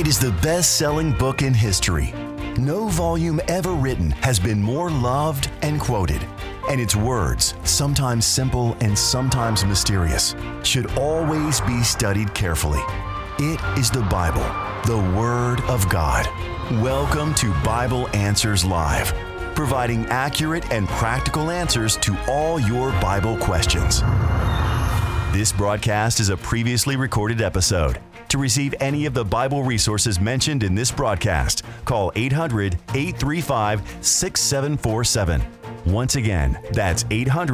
It is the best-selling book in history. No volume ever written has been more loved and quoted. And its words, sometimes simple and sometimes mysterious, should always be studied carefully. It is the Bible, the Word of God. Welcome to Bible Answers Live, providing accurate and practical answers to all your Bible questions. This broadcast is a previously recorded episode. To receive any of the Bible resources mentioned in this broadcast, call 800-835-6747. Once again, that's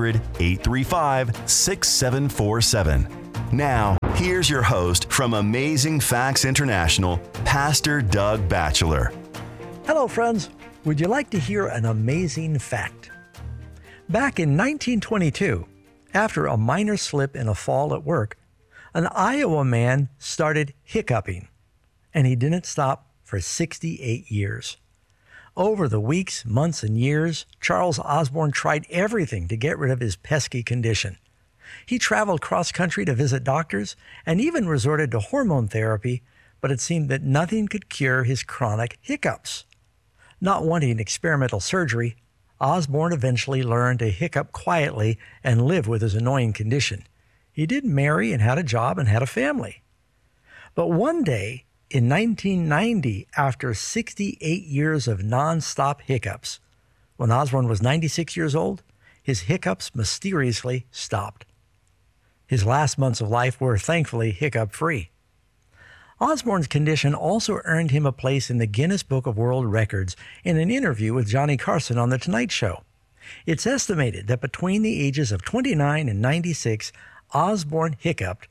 800-835-6747. Now, here's your host from Amazing Facts International, Pastor Doug Batchelor. Hello, friends. Would you like to hear an amazing fact? Back in 1922, after a minor slip in a fall at work, an Iowa man started hiccuping, and he didn't stop for 68 years. Over the weeks, months, and years, Charles Osborne tried everything to get rid of his pesky condition. He traveled cross-country to visit doctors and even resorted to hormone therapy, but it seemed that nothing could cure his chronic hiccups. Not wanting experimental surgery, Osborne eventually learned to hiccup quietly and live with his annoying condition. He did marry and had a job and had a family. But one day, in 1990, after 68 years of non-stop hiccups, when Osborne was 96 years old, his hiccups mysteriously stopped. His last months of life were thankfully hiccup-free. Osborne's condition also earned him a place in the Guinness Book of World Records in an interview with Johnny Carson on The Tonight Show. It's estimated that between the ages of 29 and 96, Osborne hiccuped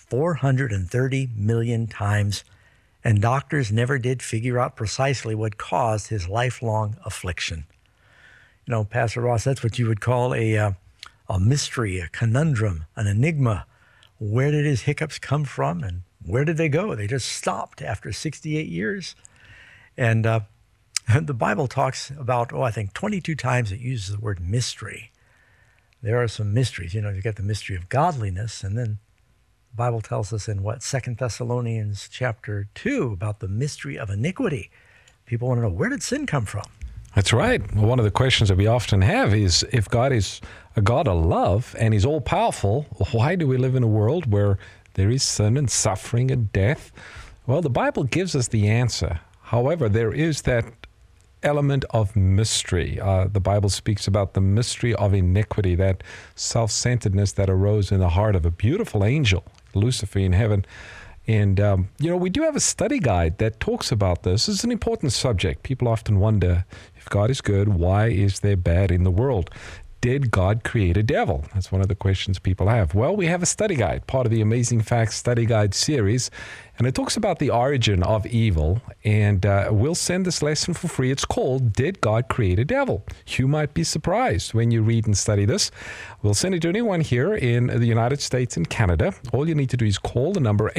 430 million times, and doctors never did figure out precisely what caused his lifelong affliction. You know, Pastor Ross, that's what you would call a mystery, a conundrum, an enigma. Where did his hiccups come from, and where did they go? They just stopped after 68 years. And the Bible talks about, I think 22 times it uses the word mystery. There are some mysteries. You know, you get the mystery of godliness, and then the Bible tells us in 2 Thessalonians chapter 2 about the mystery of iniquity. People want to know, where did sin come from? That's right. Well, one of the questions that we often have is, if God is a God of love and He's all-powerful, why do we live in a world where there is sin and suffering and death? Well, the Bible gives us the answer. However, there is that element of mystery. The Bible speaks about the mystery of iniquity, that self-centeredness that arose in the heart of a beautiful angel, Lucifer in heaven. And, we do have a study guide that talks about this. It's an important subject. People often wonder, if God is good, why is there bad in the world? Did God create a devil? That's one of the questions people have. Well, we have a study guide, part of the Amazing Facts Study Guide series, and it talks about the origin of evil, and we'll send this lesson for free. It's called, Did God Create a Devil? You might be surprised when you read and study this. We'll send it to anyone here in the United States and Canada. All you need to do is call the number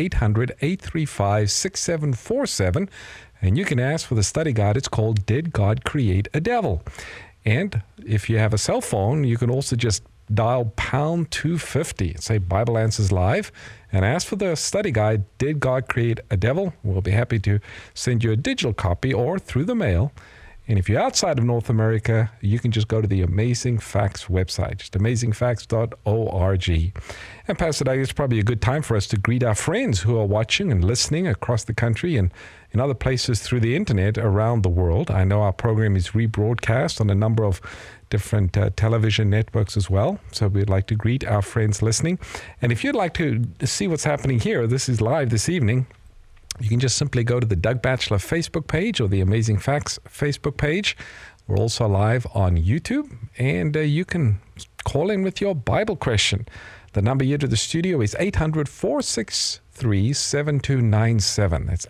800-835-6747, and you can ask for the study guide. It's called, Did God Create a Devil? And if you have a cell phone, you can also just dial pound 250, say Bible Answers Live, and ask for the study guide, Did God Create a Devil? We'll be happy to send you a digital copy or through the mail. And if you're outside of North America, you can just go to the Amazing Facts website, just amazingfacts.org. And Pastor Doug, it's probably a good time for us to greet our friends who are watching and listening across the country and in other places through the internet around the world. I know our program is rebroadcast on a number of different television networks as well. So we'd like to greet our friends listening. And if you'd like to see what's happening here, this is live this evening. You can just simply go to the Doug Batchelor Facebook page or the Amazing Facts Facebook page. We're also live on YouTube, and you can call in with your Bible question. The number here to the studio is 800-463-7297. That's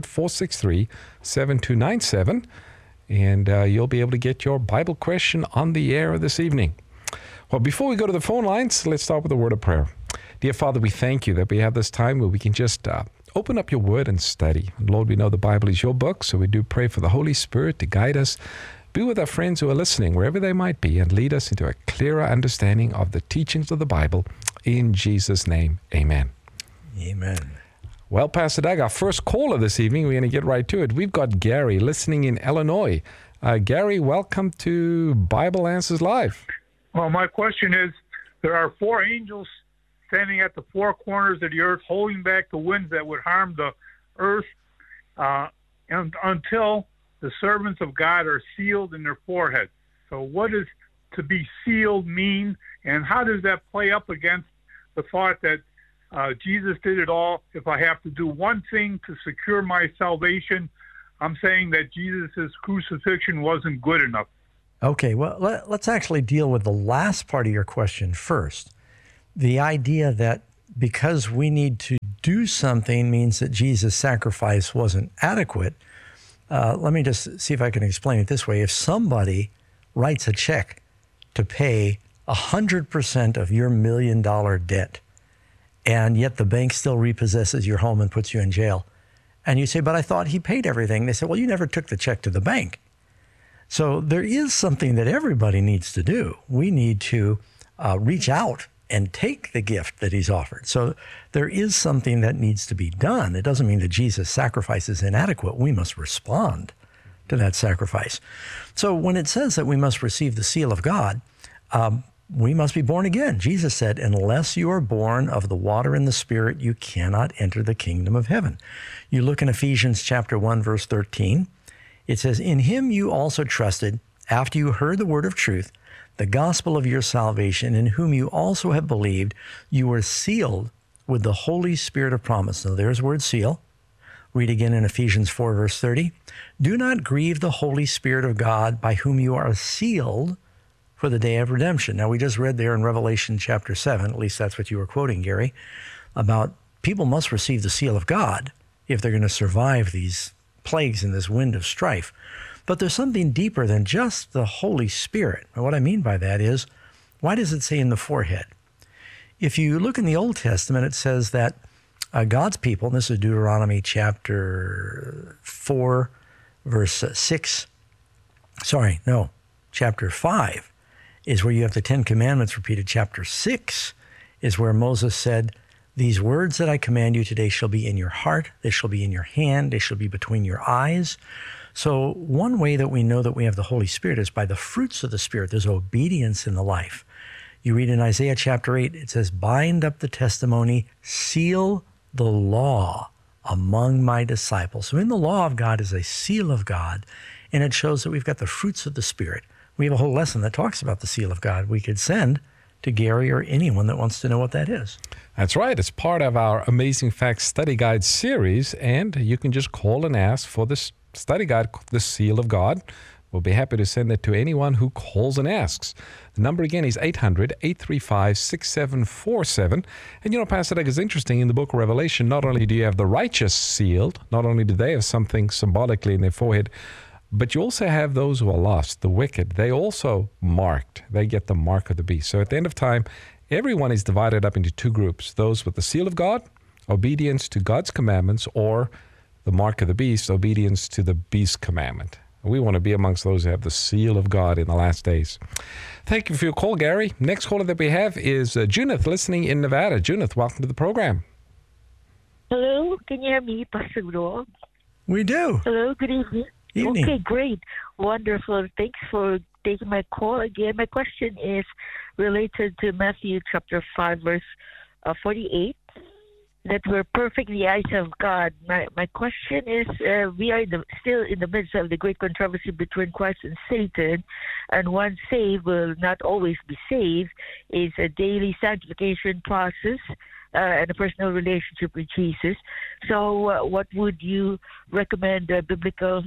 800-463-7297. And you'll be able to get your Bible question on the air this evening. Well, before we go to the phone lines, let's start with a word of prayer. Dear Father, we thank you that we have this time where we can just open up your word and study. And Lord, we know the Bible is your book, so we do pray for the Holy Spirit to guide us. Be with our friends who are listening, wherever they might be, and lead us into a clearer understanding of the teachings of the Bible. In Jesus' name, amen. Amen. Well, Pastor Doug, our first caller this evening, we're going to get right to it. We've got Gary listening in Illinois. Gary, welcome to Bible Answers Live. Well, my question is, there are 4 angels standing at the 4 corners of the earth, holding back the winds that would harm the earth until the servants of God are sealed in their foreheads. So what does to be sealed mean, and how does that play up against the thought that Jesus did it all? If I have to do one thing to secure my salvation, I'm saying that Jesus' crucifixion wasn't good enough. Okay, well, let's actually deal with the last part of your question first. The idea that because we need to do something means that Jesus' sacrifice wasn't adequate. Let me just see if I can explain it this way. If somebody writes a check to pay 100% of your $1 million debt, and yet the bank still repossesses your home and puts you in jail, and you say, but I thought he paid everything. They say, well, you never took the check to the bank. So there is something that everybody needs to do. We need to reach out and take the gift that he's offered. So there is something that needs to be done. It doesn't mean that Jesus' sacrifice is inadequate. We must respond to that sacrifice. So when it says that we must receive the seal of God, we must be born again. Jesus said, unless you are born of the water and the Spirit, you cannot enter the kingdom of heaven. You look in Ephesians chapter 1, verse 13. It says, in him you also trusted, after you heard the word of truth, the gospel of your salvation, in whom you also have believed, you were sealed with the Holy Spirit of promise. Now there's the word seal. Read again in Ephesians 4, verse 30. Do not grieve the Holy Spirit of God, by whom you are sealed for the day of redemption. Now, we just read there in Revelation chapter 7, at least that's what you were quoting, Gary, about people must receive the seal of God if they're going to survive these plagues and this wind of strife. But there's something deeper than just the Holy Spirit. And what I mean by that is, why does it say in the forehead? If you look in the Old Testament, it says that God's people, and this is Deuteronomy chapter 4, verse 6, chapter 5, is where you have the 10 Commandments repeated. Chapter 6 is where Moses said, these words that I command you today shall be in your heart, they shall be in your hand, they shall be between your eyes. So one way that we know that we have the Holy Spirit is by the fruits of the Spirit. There's obedience in the life. You read in Isaiah chapter 8, it says, bind up the testimony, seal the law among my disciples. So in the law of God is a seal of God, and it shows that we've got the fruits of the Spirit. We have a whole lesson that talks about the seal of God. We could send to Gary or anyone that wants to know what that is. That's right. It's part of our Amazing Facts Study Guide series, and you can just call and ask for this study guide, the Seal of God. We'll be happy to send it to anyone who calls and asks. The number again is 800-835-6747. And Pastor Doug, is interesting, in the book of Revelation, not only do you have the righteous sealed, not only do they have something symbolically in their forehead, but you also have those who are lost, the wicked. They also marked. They get the mark of the beast. So at the end of time, everyone is divided up into 2 groups. Those with the seal of God, obedience to God's commandments, or the mark of the beast, obedience to the beast's commandment. We want to be amongst those who have the seal of God in the last days. Thank you for your call, Gary. Next caller that we have is Junith, listening in Nevada. Junith, welcome to the program. Hello, can you hear me, Pastor Gro? We do. Hello, good evening. Evening. Okay, great. Wonderful. Thanks for taking my call again. My question is related to Matthew chapter 5, verse 48, that we're perfect in the eyes of God. My question is, we are still in the midst of the great controversy between Christ and Satan, and one saved will not always be saved. It's a daily sanctification process and a personal relationship with Jesus. So what would you recommend biblical,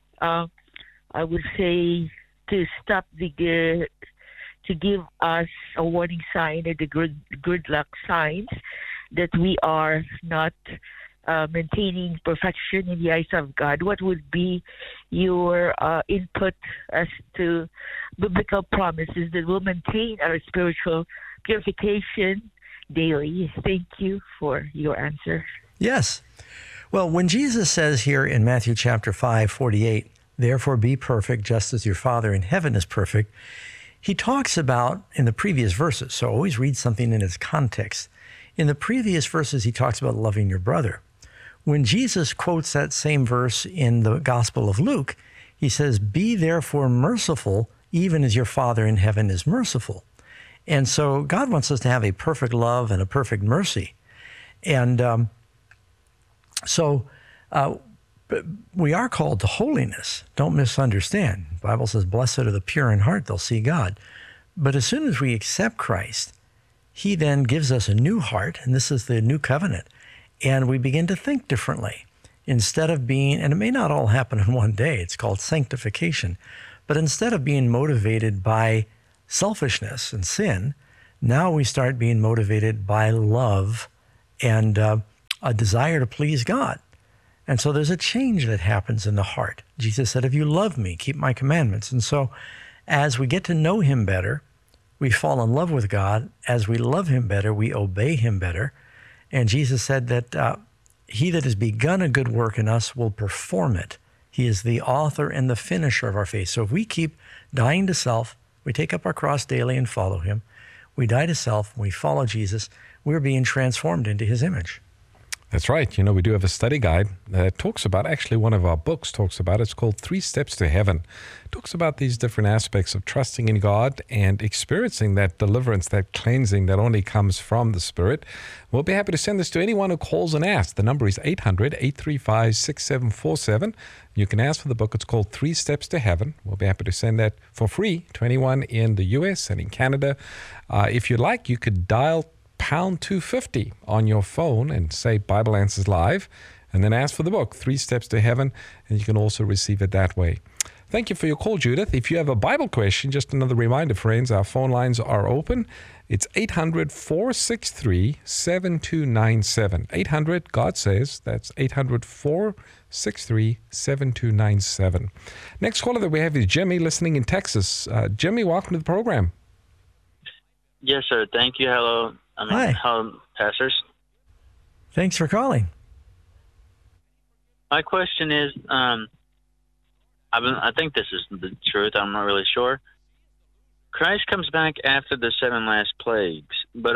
I would say, to stop to give us a warning sign or the gridlock signs that we are not maintaining perfection in the eyes of God? What would be your input as to biblical promises that will maintain our spiritual purification daily? Thank you for your answer. Yes. Well, when Jesus says here in Matthew chapter 5:48, therefore be perfect just as your Father in heaven is perfect, he talks about in the previous verses, so always read something in its context. In the previous verses, he talks about loving your brother. when Jesus quotes that same verse in the Gospel of Luke, he says, "Be therefore merciful, even as your Father in heaven is merciful." And so God wants us to have a perfect love and a perfect mercy. And we are called to holiness. Don't misunderstand. The Bible says, "Blessed are the pure in heart, they'll see God." But as soon as we accept Christ, he then gives us a new heart, and this is the new covenant, and we begin to think differently. Instead of being, and it may not all happen in one day, it's called sanctification, but instead of being motivated by selfishness and sin, now we start being motivated by love and a desire to please God. And so there's a change that happens in the heart. Jesus said, "If you love me, keep my commandments." And so as we get to know him better, we fall in love with God. As we love him better, we obey him better. And Jesus said that he that has begun a good work in us will perform it. He is the author and the finisher of our faith. So if we keep dying to self, we take up our cross daily and follow him, we die to self, we follow Jesus, we're being transformed into his image. That's right. You know, we do have a study guide that talks about, actually one of our books talks about, it's called 3 Steps to Heaven. It talks about these different aspects of trusting in God and experiencing that deliverance, that cleansing that only comes from the Spirit. We'll be happy to send this to anyone who calls and asks. The number is 800-835-6747. You can ask for the book. It's called 3 Steps to Heaven. We'll be happy to send that for free to anyone in the U.S. and in Canada. If you'd like, you could dial pound 250 on your phone and say Bible Answers Live, and then ask for the book, 3 Steps to Heaven, and you can also receive it that way. Thank you for your call, Judith. If you have a Bible question, just another reminder, friends, our phone lines are open. It's 800-463-7297. 800, God says, that's 800-463-7297. Next caller that we have is Jimmy, listening in Texas. Jimmy, welcome to the program. Yes, sir. Thank you. Hello. Hi. Hello, pastors. Thanks for calling. My question is, I think this is the truth. I'm not really sure. Christ comes back after the 7 last plagues, but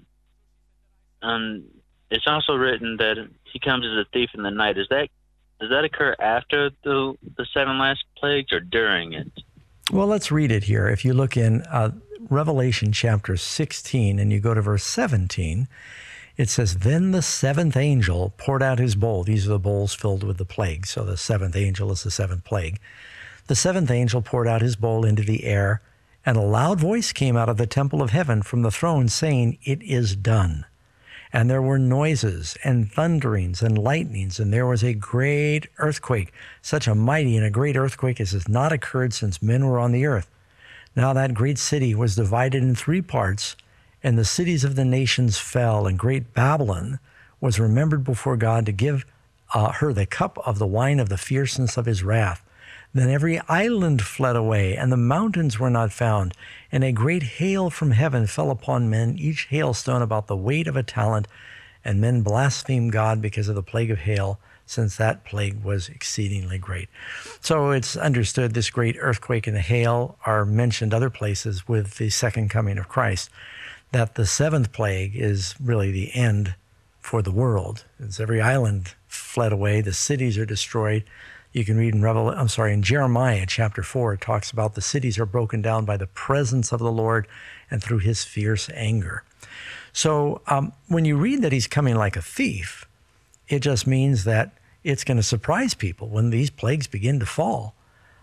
it's also written that he comes as a thief in the night. Does that occur after the 7 last plagues or during it? Well, let's read it here. If you look in Revelation chapter 16 and you go to verse 17, it says, "Then the 7th angel poured out his bowl." These are the bowls filled with the plague. So the 7th angel is the 7th plague. "The 7th angel poured out his bowl into the air, and a loud voice came out of the temple of heaven from the throne saying, 'It is done.' And there were noises and thunderings and lightnings, and there was a great earthquake, such a mighty and a great earthquake as has not occurred since men were on the earth. Now that great city was divided in 3 parts, and the cities of the nations fell, and great Babylon was remembered before God to give her the cup of the wine of the fierceness of his wrath. Then every island fled away, and the mountains were not found, and a great hail from heaven fell upon men, each hailstone about the weight of a talent, and men blasphemed God because of the plague of hail, since that plague was exceedingly great." So it's understood this great earthquake and the hail are mentioned other places with the second coming of Christ, that the 7th plague is really the end for the world. As every island fled away, the cities are destroyed. You can read in Jeremiah chapter 4, it talks about the cities are broken down by the presence of the Lord and through his fierce anger. So when you read that he's coming like a thief, it just means that it's going to surprise people. When these plagues begin to fall,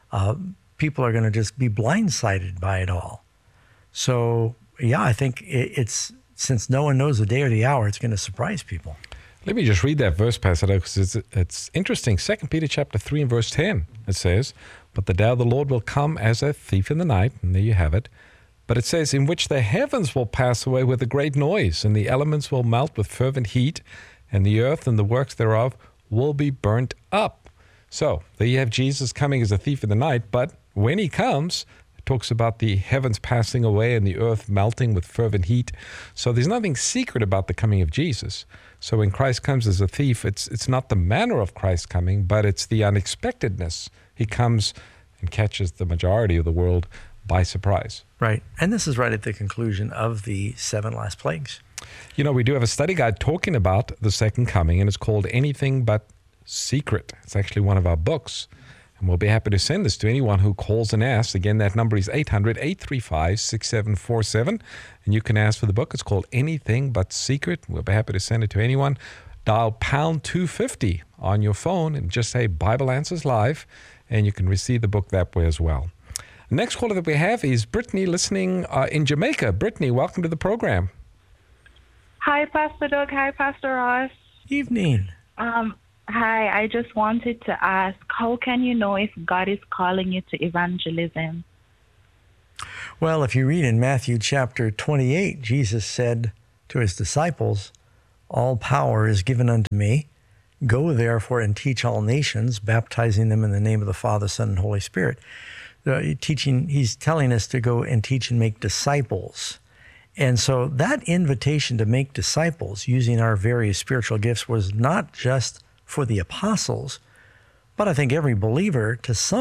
people are going to just be blindsided by it all. So, yeah, I think it's, since no one knows the day or the hour, it's going to surprise people. Let me just read that verse, Pastor, because it's interesting. 2 Peter chapter 3 and verse 10, it says, "But the day of the Lord will come as a thief in the night," and there you have it. But it says, "In which the heavens will pass away with a great noise, and the elements will melt with fervent heat, and the earth and the works thereof will be burnt up." So there you have Jesus coming as a thief in the night, but when he comes, it talks about the heavens passing away and the earth melting with fervent heat. So there's nothing secret about the coming of Jesus. So when Christ comes as a thief, it's not the manner of Christ coming, but it's the unexpectedness. He comes and catches the majority of the world by surprise. Right. And this is right at the conclusion of the 7 last plagues. You know, we do have a study guide talking about the second coming, and it's called Anything But Secret. It's actually one of our books. And we'll be happy to send this to anyone who calls and asks. Again, that number is 800-835-6747. And you can ask for the book. It's called Anything But Secret. We'll be happy to send it to anyone. Dial pound 250 on your phone and just say Bible Answers Live, and you can receive the book that way as well. The next caller that we have is Brittany, listening in Jamaica. Brittany, welcome to the program. Hi, Pastor Doug. Hi, Pastor Ross. Evening. Hi, I just wanted to ask, how can you know if God is calling you to evangelism? Well, if you read in Matthew chapter 28, Jesus said to his disciples, "All power is given unto me. Go therefore and teach all nations, baptizing them in the name of the Father, Son, and Holy Spirit." He's telling us to go and teach and make disciples. And so that invitation to make disciples using our various spiritual gifts was not just for the apostles, but I think every believer to some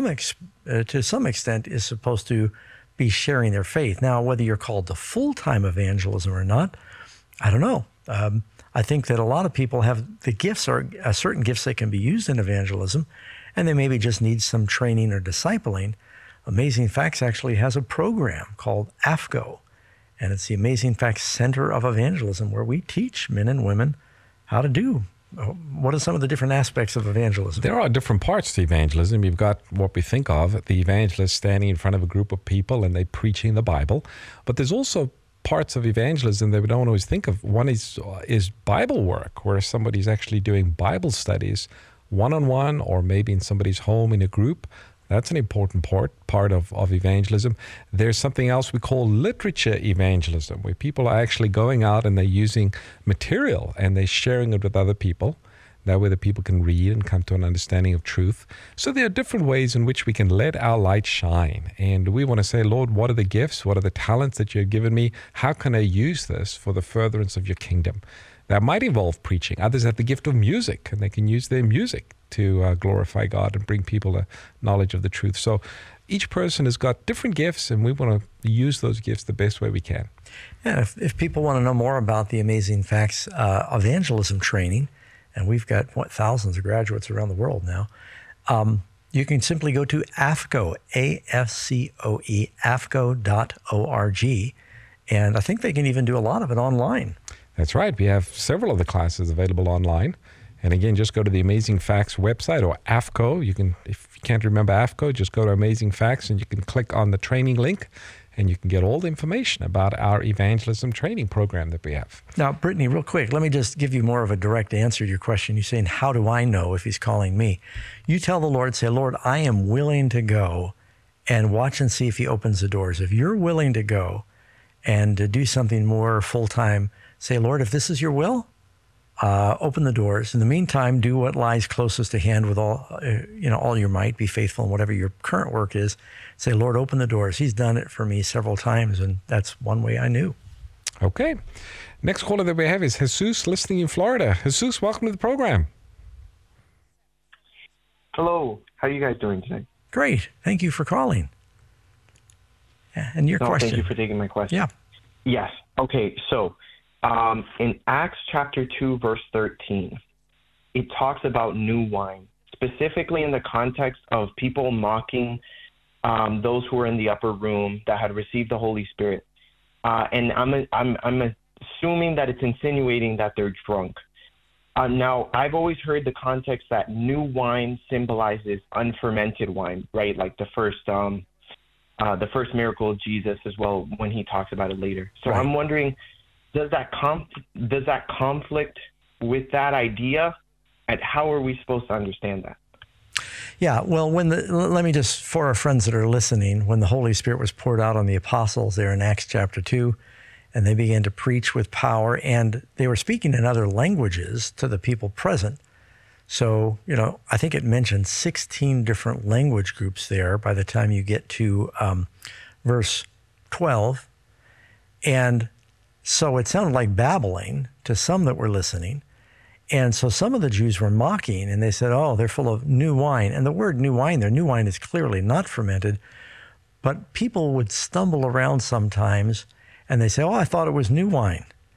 extent is supposed to be sharing their faith. Now, whether you're called to full-time evangelism or not, I don't know. I think that a lot of people have the gifts, or certain gifts that can be used in evangelism, and they maybe just need some training or discipling. Amazing Facts actually has a program called AFCO, and it's the Amazing Facts Center of Evangelism, where we teach men and women how to do. What are some of the different aspects of evangelism? There are different parts to evangelism. You've got what we think of, the evangelist standing in front of a group of people and they preaching the Bible. But there's also parts of evangelism that we don't always think of. One is Bible work, where somebody's actually doing Bible studies one-on-one, or maybe in somebody's home in a group. That's an important part of evangelism. There's something else we call literature evangelism, where people are actually going out and they're using material and they're sharing it with other people. That way the people can read and come to an understanding of truth. So there are different ways in which we can let our light shine. And we want to say, Lord, what are the gifts? What are the talents that you've given me? How can I use this for the furtherance of your kingdom? That might involve preaching. Others have the gift of music, and they can use their music to glorify God and bring people a knowledge of the truth. So each person has got different gifts, and we want to use those gifts the best way we can. Yeah, if people want to know more about the Amazing Facts evangelism training, and we've got thousands of graduates around the world now, you can simply go to AFCO, A-F-C-O-E, AFCO.org, and I think they can even do a lot of it online. That's right. We have several of the classes available online. And again, just go to the Amazing Facts website, or AFCO. You can, if you can't remember AFCO, just go to Amazing Facts and you can click on the training link, and you can get all the information about our evangelism training program that we have. Now, Brittany, real quick, let me just give you more of a direct answer to your question. You're saying, how do I know if he's calling me? You tell the Lord, say, Lord, I am willing to go, and watch and see if he opens the doors. If you're willing to go and to do something more full-time, say, Lord, if this is your will, open the doors. In the meantime, do what lies closest to hand with all your might. Be faithful in whatever your current work is. Say, Lord, open the doors. He's done it for me several times, and that's one way I knew. Okay. Next caller that we have is Jesus, listening in Florida. Jesus, welcome to the program. Hello. How are you guys doing today? Great. Thank you for calling. Yeah, and your question. Thank you for taking my question. Yeah. Yes. Okay. So, in Acts chapter 2, verse 13, it talks about new wine, specifically in the context of people mocking those who were in the upper room that had received the Holy Spirit. And I'm assuming that it's insinuating that they're drunk. Now, I've always heard the context that new wine symbolizes unfermented wine, right? Like the first miracle of Jesus as well, when he talks about it later. So right. I'm wondering, does that conflict with that idea, and how are we supposed to understand that? Yeah, well, let me just, for our friends that are listening, when the Holy Spirit was poured out on the apostles there in Acts chapter 2, and they began to preach with power, and they were speaking in other languages to the people present. So, I think it mentioned 16 different language groups there by the time you get to verse 12. And so it sounded like babbling to some that were listening. And so some of the Jews were mocking, and they said, oh, they're full of new wine. And the word new wine there, new wine is clearly not fermented, but people would stumble around sometimes, and they say, oh, I thought it was new wine.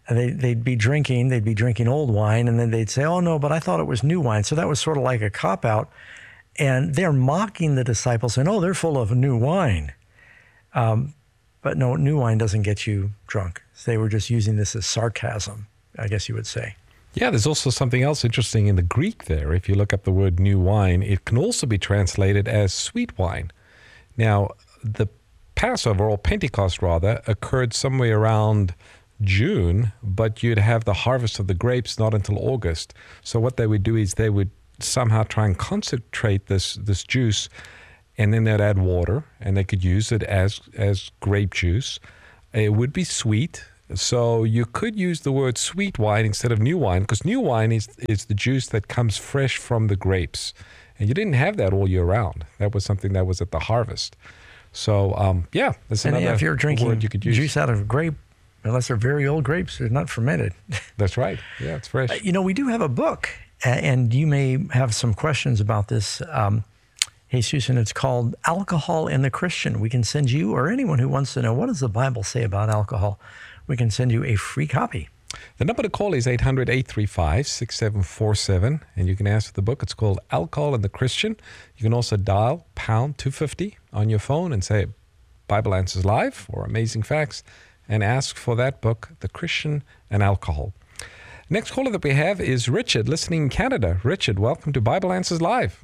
they'd be drinking old wine, and then they'd say, oh, no, but I thought it was new wine. So that was sort of like a cop-out. And they're mocking the disciples, saying, oh, they're full of new wine. But no, new wine doesn't get you drunk. So they were just using this as sarcasm, I guess you would say. Yeah, there's also something else interesting in the Greek there. If you look up the word new wine, it can also be translated as sweet wine. Now, the Passover, or Pentecost rather, occurred somewhere around June, but you'd have the harvest of the grapes not until August. So what they would do is they would somehow try and concentrate this juice, and then they'd add water, and they could use it as grape juice. It would be sweet, so you could use the word sweet wine instead of new wine, because new wine is the juice that comes fresh from the grapes, and you didn't have that all year round. That was something that was at the harvest. So yeah, that's another if you're drinking word you could use. Juice out of grape, unless they're very old grapes, they're not fermented. That's right. Yeah, it's fresh. We do have a book, and you may have some questions about this, Jesus, and it's called Alcohol and the Christian. We can send you, or anyone who wants to know, what does the Bible say about alcohol? We can send you a free copy. The number to call is 800-835-6747, and you can ask for the book. It's called Alcohol and the Christian. You can also dial pound 250 on your phone and say Bible Answers Live or Amazing Facts, and ask for that book, The Christian and Alcohol. Next caller that we have is Richard, listening in Canada. Richard, welcome to Bible Answers Live.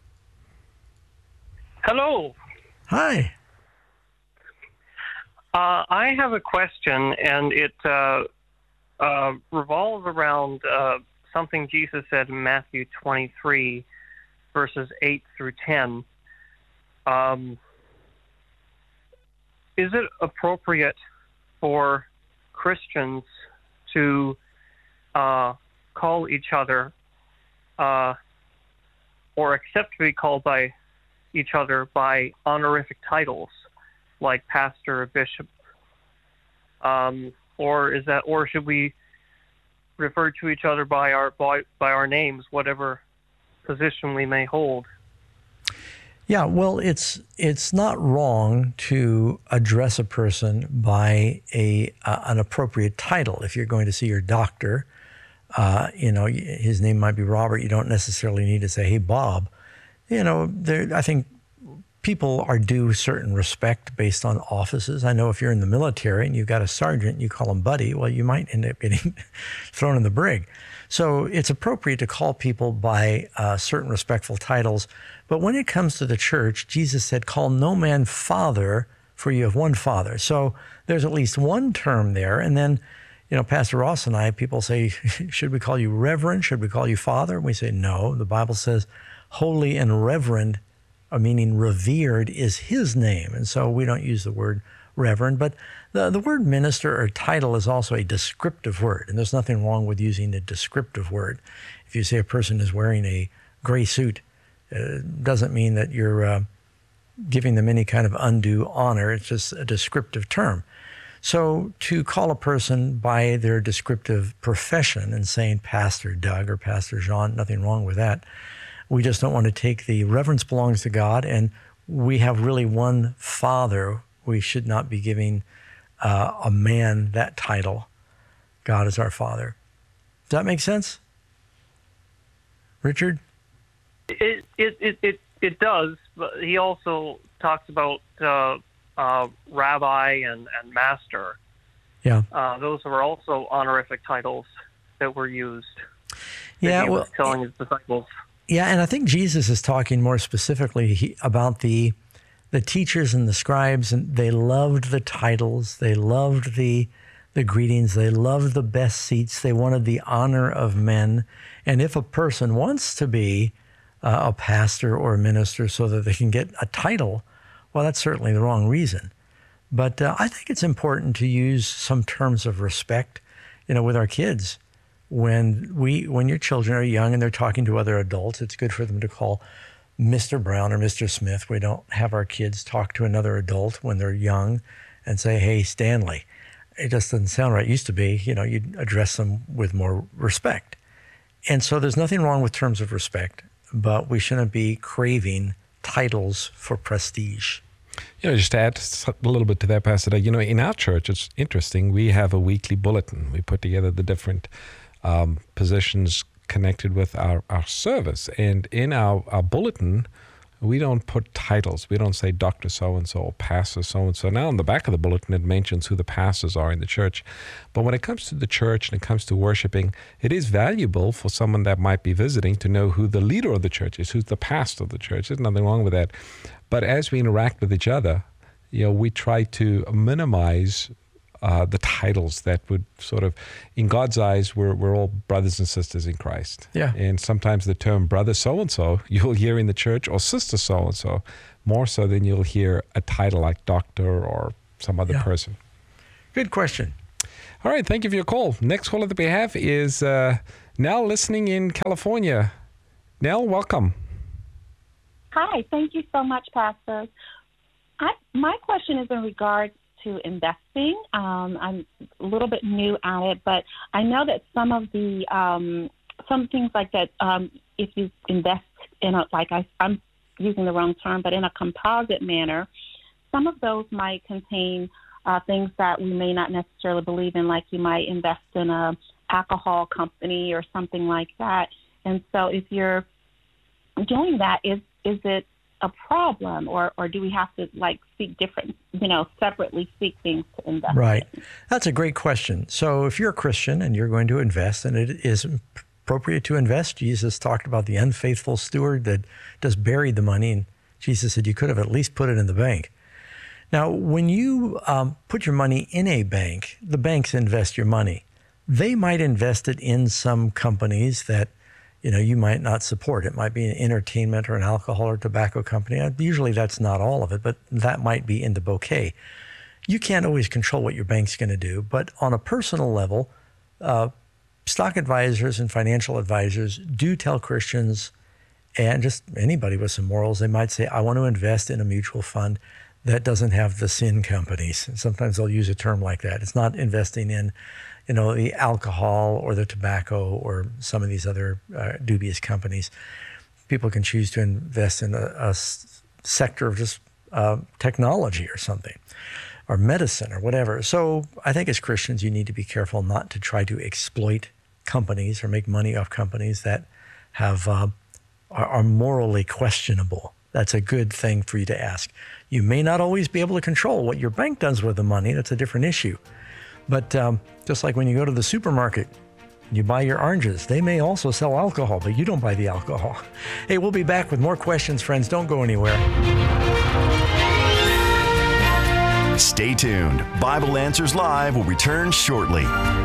Hello. Hi. I have a question, and it revolves around something Jesus said in Matthew 23, verses 8 through 10. Is it appropriate for Christians to call each other or accept to be called by each other by honorific titles like pastor or bishop, or should we refer to each other by our names, whatever position we may hold? Yeah, well, it's not wrong to address a person by an appropriate title. If you're going to see your doctor, his name might be Robert. You don't necessarily need to say, "Hey, Bob." I think people are due certain respect based on offices. I know if you're in the military and you've got a sergeant, you call him buddy, well, you might end up getting thrown in the brig. So it's appropriate to call people by certain respectful titles. But when it comes to the church, Jesus said, call no man father, for you have one Father. So there's at least one term there. And then, Pastor Ross and I, people say, should we call you reverend? Should we call you father? And we say, no. The Bible says holy and reverend, meaning revered, is his name. And so we don't use the word reverend. But the word minister or title is also a descriptive word. And there's nothing wrong with using a descriptive word. If you say a person is wearing a gray suit, it doesn't mean that you're giving them any kind of undue honor. It's just a descriptive term. So to call a person by their descriptive profession and saying Pastor Doug or Pastor Jean, nothing wrong with that. We just don't want to take the reverence belongs to God, and we have really one Father. We should not be giving a man that title. God is our Father. Does that make sense, Richard? It does, but he also talks about rabbi and master. Yeah. Those were also honorific titles that were used. Yeah, he was telling his disciples. Yeah, and I think Jesus is talking more specifically about the teachers and the scribes, and they loved the titles, they loved the greetings, they loved the best seats, they wanted the honor of men. And if a person wants to be a pastor or a minister so that they can get a title, well, that's certainly the wrong reason. But I think it's important to use some terms of respect, with our kids. When your children are young and they're talking to other adults, it's good for them to call Mr. Brown or Mr. Smith. We don't have our kids talk to another adult when they're young and say, hey, Stanley. It just doesn't sound right. It used to be, you'd address them with more respect. And so there's nothing wrong with terms of respect, but we shouldn't be craving titles for prestige. Just to add a little bit to that, Pastor Doug, in our church, it's interesting. We have a weekly bulletin. We put together the different positions connected with our service. And in our bulletin, we don't put titles. We don't say Dr. So-and-so or Pastor so-and-so. Now, on the back of the bulletin, it mentions who the pastors are in the church. But when it comes to the church and it comes to worshiping, it is valuable for someone that might be visiting to know who the leader of the church is, who's the pastor of the church. There's nothing wrong with that. But as we interact with each other, we try to minimize the titles that would sort of, in God's eyes, we're all brothers and sisters in Christ. Yeah. And sometimes the term brother so-and-so you'll hear in the church, or sister so-and-so, more so than you'll hear a title like doctor or some other person. Good question. All right, thank you for your call. Next caller that we have is Nell, listening in California. Nell, welcome. Hi, thank you so much, Pastor. My question is in regards to investing. I'm a little bit new at it, but I know that some of the some things like that, if you invest in I'm using the wrong term, but in a composite manner, some of those might contain things that we may not necessarily believe in, like you might invest in a alcohol company or something like that. And so if you're doing that, is it a problem, or do we have to seek different, separately seek things to invest Right. in? That's a great question. So if you're a Christian and you're going to invest, and it is appropriate to invest, Jesus talked about the unfaithful steward that just buried the money, and Jesus said you could have at least put it in the bank. Now, when you put your money in a bank, the banks invest your money. They might invest it in some companies that you might not support. It might be an entertainment or an alcohol or tobacco company. Usually that's not all of it, but that might be in the bouquet. You can't always control what your bank's going to do, but on a personal level, stock advisors and financial advisors do tell Christians, and just anybody with some morals, they might say, I want to invest in a mutual fund that doesn't have the sin companies. And sometimes they'll use a term like that. It's not investing in the alcohol or the tobacco or some of these other dubious companies. People can choose to invest in a sector of just technology or something, or medicine or whatever. So I think as Christians, you need to be careful not to try to exploit companies or make money off companies that have are morally questionable. That's a good thing for you to ask. You may not always be able to control what your bank does with the money. That's a different issue. But just like when you go to the supermarket, you buy your oranges. They may also sell alcohol, but you don't buy the alcohol. Hey, we'll be back with more questions, friends. Don't go anywhere. Stay tuned. Bible Answers Live will return shortly.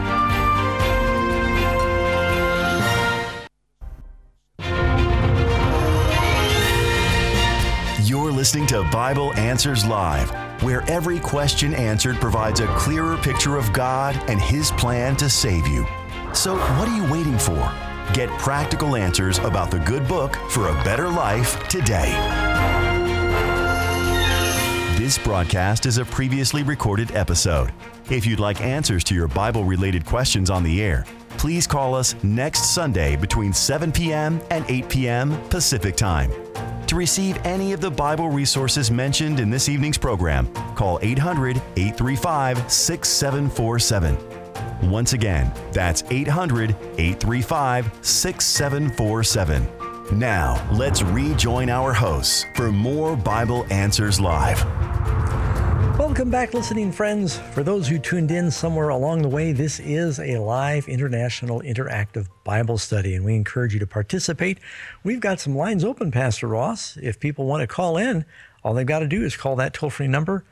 You're listening to Bible Answers Live, where every question answered provides a clearer picture of God and His plan to save you. So what are you waiting for? Get practical answers about the good book for a better life today. This broadcast is a previously recorded episode. If you'd like answers to your Bible-related questions on the air, please call us next Sunday between 7 p.m. and 8 p.m. Pacific Time. To receive any of the Bible resources mentioned in this evening's program, call 800-835-6747. Once again, that's 800-835-6747. Now, let's rejoin our hosts for more Bible Answers Live. Welcome back, listening friends. For those who tuned in somewhere along the way, this is a live international interactive Bible study, and we encourage you to participate. We've got some lines open, Pastor Ross. If people want to call in, all they've got to do is call that toll-free number,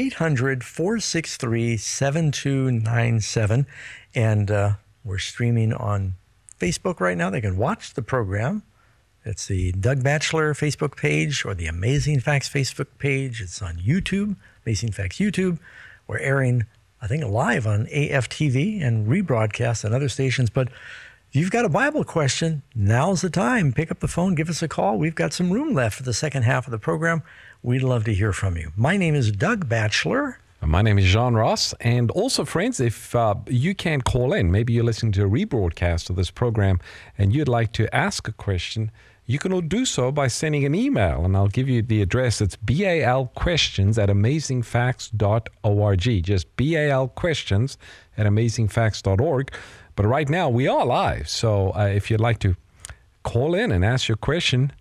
800-463-7297. And we're streaming on Facebook right now. They can watch the program. It's the Doug Batchelor Facebook page or the Amazing Facts Facebook page. It's on YouTube, Amazing Facts YouTube. We're airing, I think, live on AFTV and rebroadcast on other stations. But if you've got a Bible question, now's the time. Pick up the phone, give us a call. We've got some room left for the second half of the program. We'd love to hear from you. My name is Doug Batchelor. My name is Jean Ross. And also, friends, if you can call in, maybe you're listening to a rebroadcast of this program and you'd like to ask a question, you can do so by sending an email, and I'll give you the address. It's balquestions@amazingfacts.org. Just balquestions@amazingfacts.org. But right now, we are live. So if you'd like to call in and ask your question,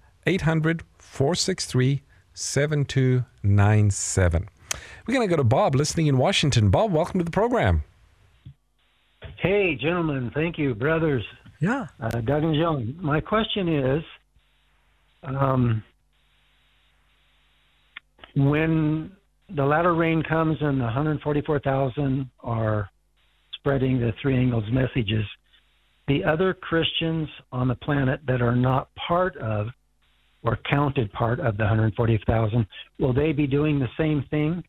800-463-7297. We're going to go to Bob, listening in Washington. Bob, welcome to the program. Hey, gentlemen. Thank you, brothers. Yeah. Doug and Joan. My question is, when the latter rain comes and the 144,000 are spreading the three angels' messages, the other Christians on the planet that are not part of or counted part of the 140,000, will they be doing the same thing?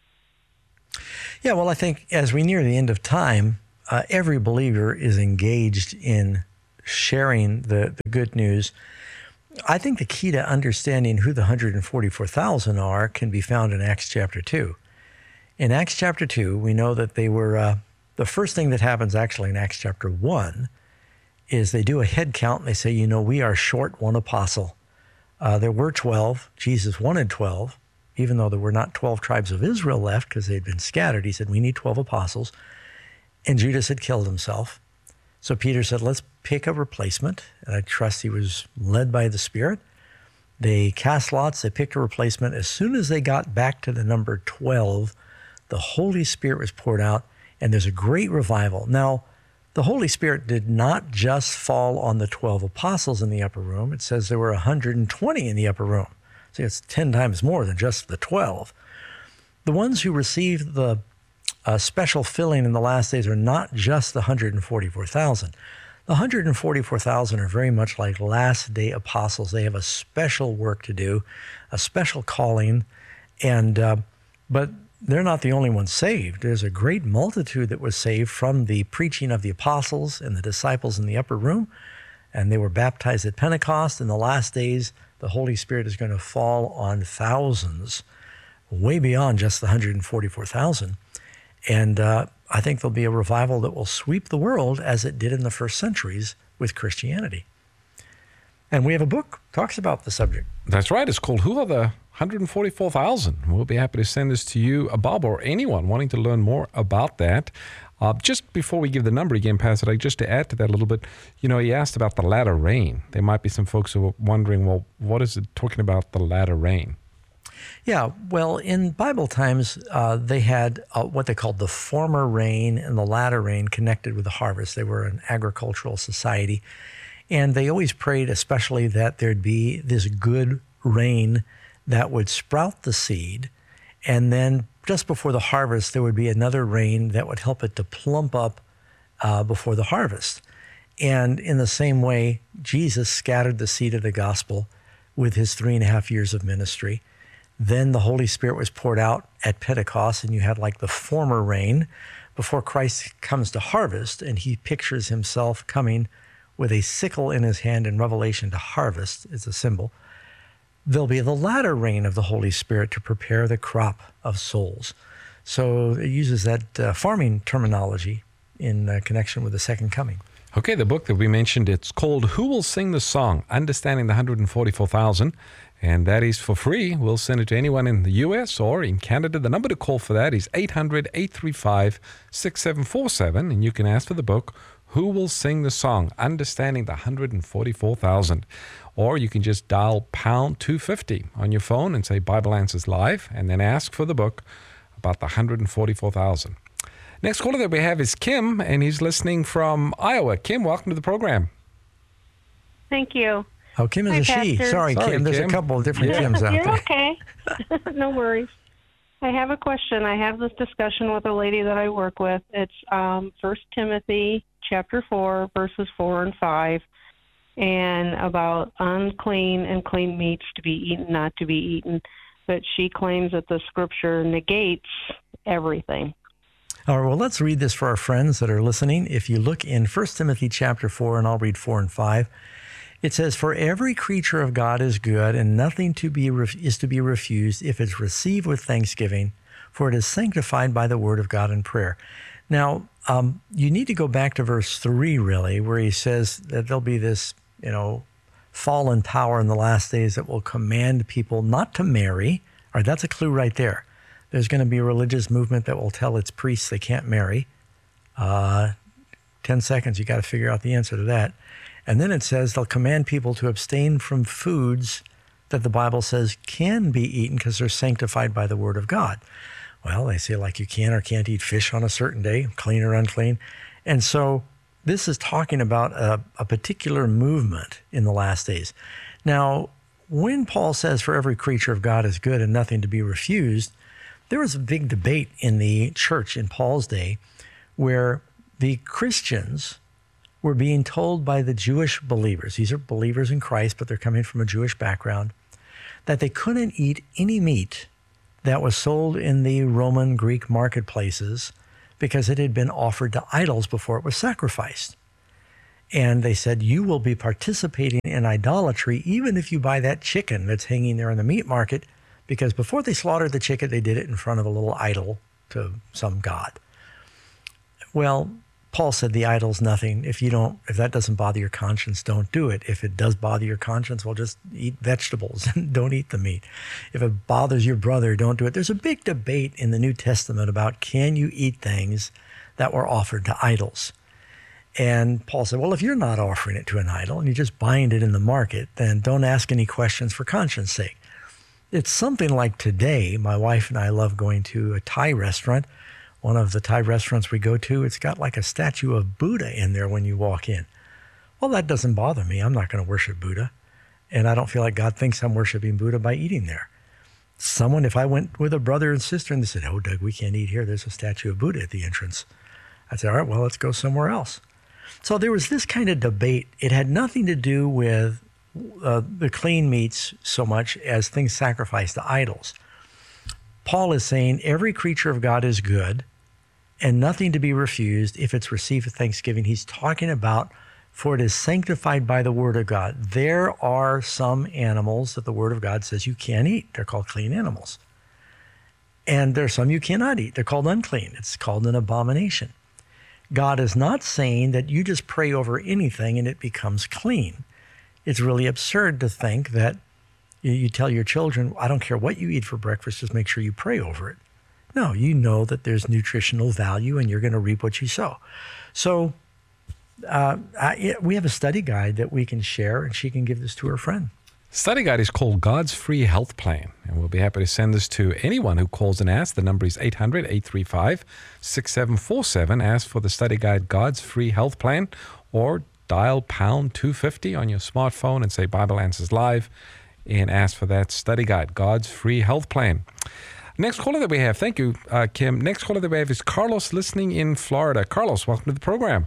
Yeah, well, I think as we near the end of time, every believer is engaged in sharing the good news. I think the key to understanding who the 144,000 are can be found in Acts chapter 2. In Acts chapter 2, we know that they were, the first thing that happens actually in Acts chapter 1 is they do a head count and they say, we are short one apostle. There were 12. Jesus wanted 12, even though there were not 12 tribes of Israel left because they'd been scattered. He said, we need 12 apostles. And Judas had killed himself. So Peter said, let's pick a replacement. And I trust he was led by the Spirit. They cast lots. They picked a replacement. As soon as they got back to the number 12, the Holy Spirit was poured out, and there's a great revival. Now, the Holy Spirit did not just fall on the 12 apostles in the upper room. It says there were 120 in the upper room. So it's 10 times more than just the 12. The ones who received the special filling in the last days are not just the 144,000. The 144,000 are very much like last day apostles. They have a special work to do, a special calling, and but they're not the only ones saved. There's a great multitude that was saved from the preaching of the apostles and the disciples in the upper room, and they were baptized at Pentecost. In the last days, the Holy Spirit is going to fall on thousands, way beyond just the 144,000. And I think there'll be a revival that will sweep the world as it did in the first centuries with Christianity. And we have a book that talks about the subject. That's right. It's called Who Are the 144,000? We'll be happy to send this to you, Bob, or anyone wanting to learn more about that. Just before we give the number again, Pastor, just to add to that a little bit, he asked about the latter rain. There might be some folks who are wondering, well, what is it talking about, the latter rain? Yeah, well, in Bible times, they had what they called the former rain and the latter rain connected with the harvest. They were an agricultural society, and they always prayed especially that there'd be this good rain that would sprout the seed, and then just before the harvest, there would be another rain that would help it to plump up before the harvest. And in the same way, Jesus scattered the seed of the gospel with his 3.5 years of ministry. Then the Holy Spirit was poured out at Pentecost, and you had like the former rain before Christ comes to harvest, and he pictures himself coming with a sickle in his hand in Revelation to harvest. It's a symbol. There'll be the latter rain of the Holy Spirit to prepare the crop of souls. So it uses that farming terminology in connection with the second coming. Okay, the book that we mentioned, it's called Who Will Sing the Song? Understanding the 144,000. And that is for free. We'll send it to anyone in the U.S. or in Canada. The number to call for that is 800-835-6747. And you can ask for the book, Who Will Sing the Song? Understanding the 144,000. Or you can just dial pound 250 on your phone and say Bible Answers Live, and then ask for the book about the 144,000. Next caller that we have is Kim, and he's listening from Iowa. Kim, welcome to the program. Thank you. Oh, Kim is Hi, a she. Pastor. Sorry, Kim. There's Kim. a couple of different Kims out You're there. okay. No worries. I have a question. I have this discussion with a lady that I work with. It's 1 Timothy chapter 4, verses 4 and 5, and about unclean and clean meats to be eaten, not to be eaten. But she claims that the scripture negates everything. All right, well, let's read this for our friends that are listening. If you look in 1 Timothy chapter 4, and I'll read 4 and 5, it says, "For every creature of God is good, and nothing is to be refused if it's received with thanksgiving, for it is sanctified by the word of God in prayer." Now, you need to go back to verse 3, really, where he says that there'll be this, fallen power in the last days that will command people not to marry. All right, that's a clue right there. There's going to be a religious movement that will tell its priests they can't marry. 10 seconds, you got to figure out the answer to that. And then it says they'll command people to abstain from foods that the Bible says can be eaten because they're sanctified by the Word of God. Well, they say like you can or can't eat fish on a certain day, clean or unclean. And so this is talking about a particular movement in the last days. Now, when Paul says for every creature of God is good and nothing to be refused, there was a big debate in the church in Paul's day where the Christians were being told by the Jewish believers, these are believers in Christ, but they're coming from a Jewish background, that they couldn't eat any meat that was sold in the Roman Greek marketplaces because it had been offered to idols before it was sacrificed. And they said, you will be participating in idolatry even if you buy that chicken that's hanging there in the meat market, because before they slaughtered the chicken, they did it in front of a little idol to some god. Well, Paul said the idol's nothing. If that doesn't bother your conscience, don't do it. If it does bother your conscience, well, just eat vegetables and don't eat the meat. If it bothers your brother, don't do it. There's a big debate in the New Testament about can you eat things that were offered to idols? And Paul said, well, if you're not offering it to an idol and you're just buying it in the market, then don't ask any questions for conscience sake. It's something like today, my wife and I love going to a Thai restaurant. One of the Thai restaurants we go to, it's got like a statue of Buddha in there when you walk in. Well, that doesn't bother me. I'm not going to worship Buddha. And I don't feel like God thinks I'm worshiping Buddha by eating there. If I went with a brother and sister and they said, oh, Doug, we can't eat here. There's a statue of Buddha at the entrance. I'd say, all right, well, let's go somewhere else. So there was this kind of debate. It had nothing to do with the clean meats so much as things sacrificed to idols. Paul is saying every creature of God is good and nothing to be refused if it's received with thanksgiving. He's talking about, for it is sanctified by the Word of God. There are some animals that the Word of God says you can't eat. They're called clean animals. And there are some you cannot eat. They're called unclean. It's called an abomination. God is not saying that you just pray over anything and it becomes clean. It's really absurd to think that you tell your children, I don't care what you eat for breakfast, just make sure you pray over it. No, you know that there's nutritional value and you're going to reap what you sow. So we have a study guide that we can share, and she can give this to her friend. Study guide is called God's Free Health Plan, and we'll be happy to send this to anyone who calls and asks. The number is 800-835-6747. Ask for the study guide, God's Free Health Plan, or dial pound 250 on your smartphone and say Bible Answers Live and ask for that study guide, God's Free Health Plan. Next caller that we have, thank you, Kim. Next caller that we have is Carlos, listening in Florida. Carlos, welcome to the program.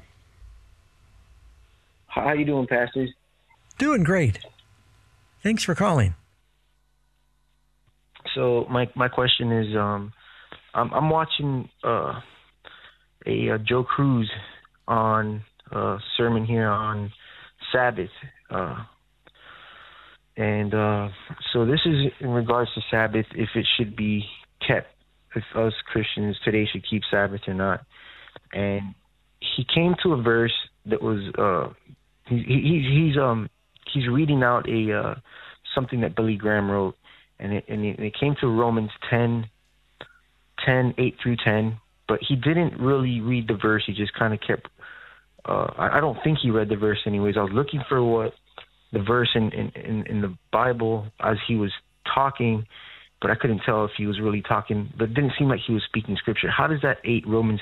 How you doing, pastors? Doing great. Thanks for calling. So my question is, I'm watching a Joe Cruz on a sermon here on Sabbath, and so this is in regards to Sabbath, if it should be kept, if us Christians today should keep Sabbath or not. And he came to a verse that was he's reading out a something that Billy Graham wrote, and it came to Romans 10:8-10, but he didn't really read the verse. He just kind of kept. I don't think he read the verse anyways. I was looking for what the verse in the Bible as he was talking, but I couldn't tell if he was really talking. But it didn't seem like he was speaking scripture. How does that Romans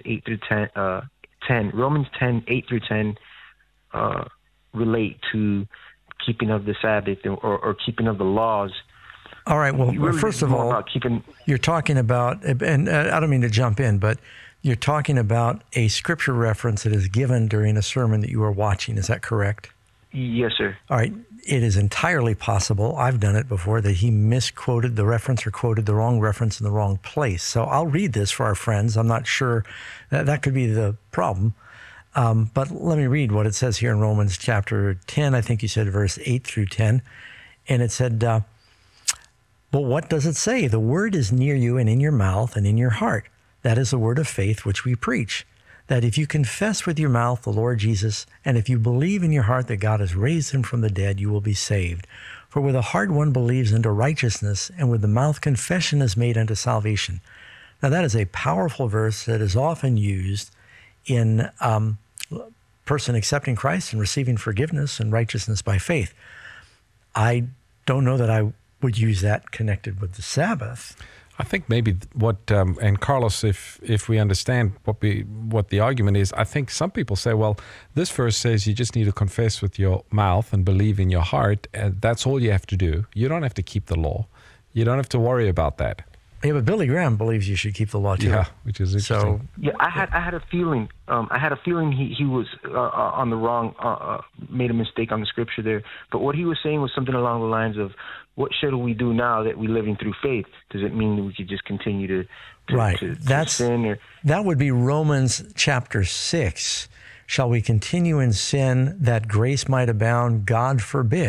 10:8-10 relate to keeping of the Sabbath or keeping of the laws? All right. Well, really, first of all, you're talking about, and I don't mean to jump in, but you're talking about a scripture reference that is given during a sermon that you are watching. Is that correct? Yes, sir. All right. It is entirely possible, I've done it before, that he misquoted the reference or quoted the wrong reference in the wrong place. So I'll read this for our friends. I'm not sure that could be the problem. But let me read what it says here in Romans chapter 10. I think you said verse 8-10. And it said, but what does it say? The word is near you and in your mouth and in your heart. That is the word of faith which we preach. that if you confess with your mouth the Lord Jesus, and if you believe in your heart that God has raised him from the dead, you will be saved. For with the heart one believes unto righteousness, and with the mouth confession is made unto salvation. Now that is a powerful verse that is often used in person accepting Christ and receiving forgiveness and righteousness by faith. I don't know that I would use that connected with the Sabbath. I think maybe what, and Carlos, if we understand what the argument is, I think some people say, well, this verse says you just need to confess with your mouth and believe in your heart, and that's all you have to do. You don't have to keep the law. You don't have to worry about that. Yeah, but Billy Graham believes you should keep the law too. Yeah, which is interesting. So, yeah, I had a feeling. He was on the wrong, made a mistake on the scripture there. But what he was saying was something along the lines of, "What shall we do now that we're living through faith? Does it mean that we could just continue to sin?" Or that would be Romans chapter 6. Shall we continue in sin that grace might abound? God forbid.